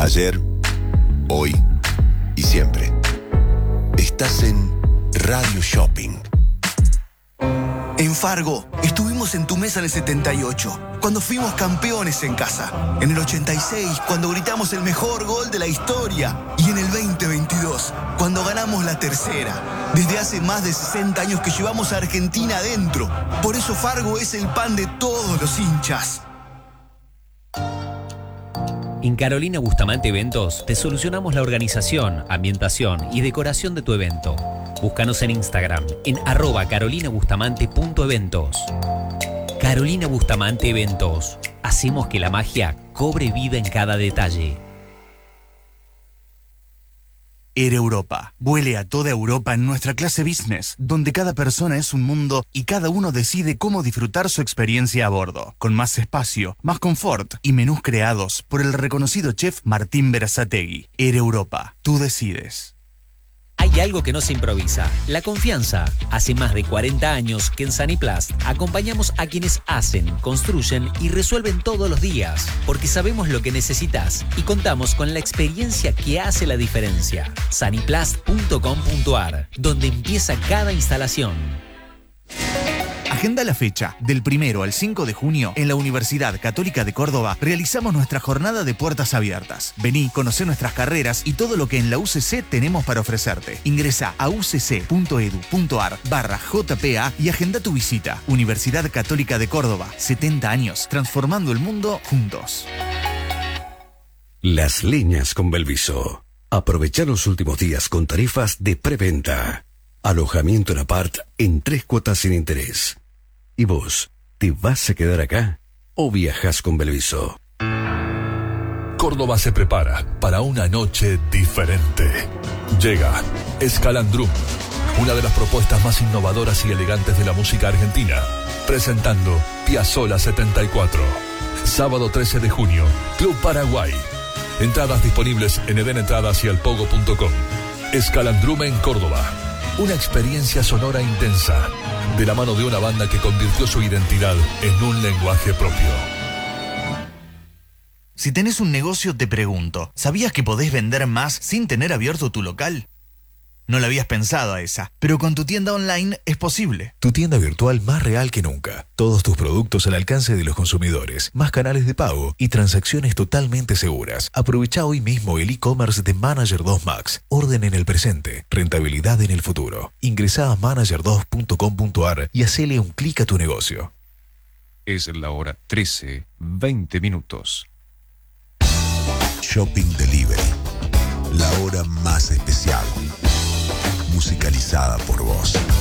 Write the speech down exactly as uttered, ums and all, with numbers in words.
Ayer, hoy y siempre. Estás en Radio Shopping. En Fargo, estuvimos en tu mesa en el setenta y ocho, cuando fuimos campeones en casa. En el ochenta y seis, cuando gritamos el mejor gol de la historia. Y en el veinte veintidós, cuando ganamos la tercera. Desde hace más de sesenta años que llevamos a Argentina adentro. Por eso Fargo es el pan de todos los hinchas. En Carolina Bustamante Eventos te solucionamos la organización, ambientación y decoración de tu evento. Búscanos en Instagram en arroba carolinabustamante punto eventos. Carolina Bustamante Eventos. Hacemos que la magia cobre vida en cada detalle. Air Europa. Vuele a toda Europa en nuestra clase business, donde cada persona es un mundo y cada uno decide cómo disfrutar su experiencia a bordo, con más espacio, más confort y menús creados por el reconocido chef Martín Berazategui. Air Europa. Tú decides. Hay algo que no se improvisa, la confianza. Hace más de cuarenta años que en Saniplast acompañamos a quienes hacen, construyen y resuelven todos los días, porque sabemos lo que necesitas y contamos con la experiencia que hace la diferencia. Saniplast punto com punto ar, donde empieza cada instalación. Agenda la fecha. Del primero al cinco de junio, en la Universidad Católica de Córdoba, realizamos nuestra jornada de puertas abiertas. Vení, conocé nuestras carreras y todo lo que en la U C C tenemos para ofrecerte. Ingresa a ucc.edu.ar barra JPA y agenda tu visita. Universidad Católica de Córdoba. setenta años, transformando el mundo juntos. Las Leñas con Belviso. Aprovecha los últimos días con tarifas de preventa. Alojamiento en apart en tres cuotas sin interés. ¿Y vos, te vas a quedar acá o viajas con Belviso? Córdoba se prepara para una noche diferente. Llega Escalandrum, una de las propuestas más innovadoras y elegantes de la música argentina, presentando Piazzolla setenta y cuatro. Sábado trece de junio, Club Paraguay. Entradas disponibles en edenentradas y alpogo punto com. Escalandrum en Córdoba. Una experiencia sonora intensa, de la mano de una banda que convirtió su identidad en un lenguaje propio. Si tenés un negocio, te pregunto, ¿sabías que podés vender más sin tener abierto tu local? No la habías pensado a esa, pero con tu tienda online es posible. Tu tienda virtual más real que nunca. Todos tus productos al alcance de los consumidores, más canales de pago y transacciones totalmente seguras. Aprovecha hoy mismo el e-commerce de Manager dos Max. Orden en el presente, rentabilidad en el futuro. Ingresá a manager dos punto com punto ar y hacele un clic a tu negocio. Es la hora trece, veinte minutos. Shopping Delivery. La hora más especial. Musicalizada por vos.